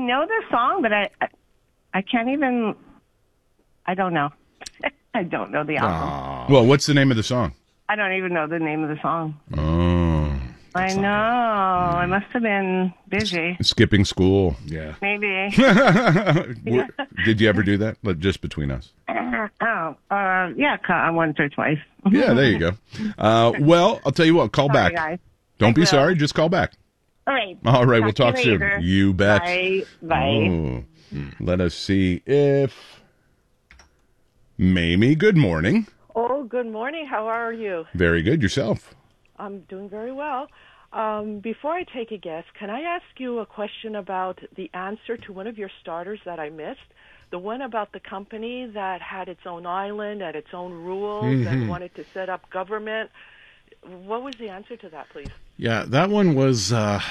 know the song, but I can't even. I don't know. I don't know the album. Well, what's the name of the song? I don't even know the name of the song. Oh. I know. I must have been busy. Skipping school. Yeah. Maybe. Did you ever do that? Just between us. Yeah, once or twice. Yeah, there you go. Well, I'll tell you what. Call Sorry, back. guys. Don't be sorry. Just call back. All right. All right. We'll talk you soon. later. You bet. Bye. Oh. Let us see if Mamie. Good morning. Oh, good morning. How are you? Very good. Yourself? I'm doing very well. Before I take a guess, can I ask you a question about the answer to one of your starters that I missed? The one about the company that had its own island and its own rules and wanted to set up government. What was the answer to that, please? Yeah, that one was,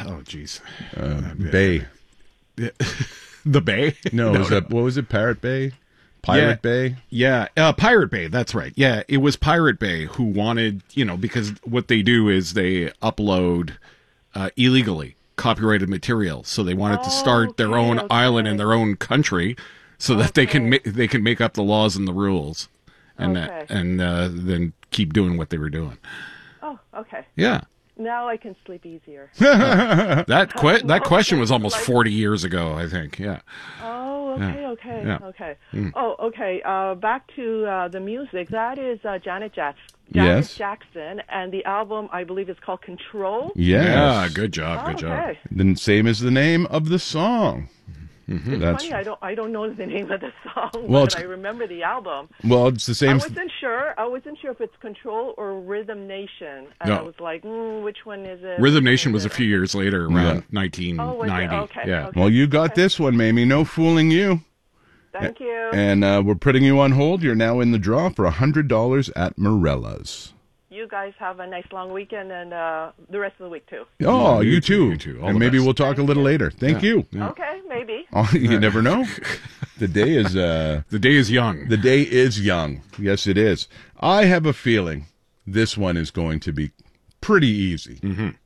Bay. The Bay? No, what was it? Parrot Bay? Pirate Bay? Yeah, Pirate Bay, that's right. Yeah, it was Pirate Bay who wanted, because what they do is they upload illegally copyrighted material. So they wanted to start their own island in their own country so that they can make up the laws and the rules and then keep doing what they were doing. Oh, okay. Yeah. Now I can sleep easier. That question was almost 40 years ago, I think. Yeah. Oh, okay. Yeah. Okay. Oh, okay. Back to the music. That is Janet Jackson, and the album, I believe, is called Control. Yes. Yeah, good job. Good job. The same as the name of the song. It's funny, I don't know the name of the song, but I remember the album. Well, it's the same. I wasn't sure if it's Control or Rhythm Nation. And I was like, which one is it? Rhythm Nation was a few years later, around 1990. Oh, was it? Okay. Yeah. Okay. Well, you got this one, Mamie. No fooling you. Thank you. And we're putting you on hold. You're now in the draw for $100 at Morella's. You guys have a nice long weekend and the rest of the week, too. Oh, you too. You too. All and the maybe best. we'll talk a little later. Thank you. Yeah. Okay, maybe. Oh, you never know. The day is the day is young. The day is young. Yes, it is. I have a feeling this one is going to be pretty easy.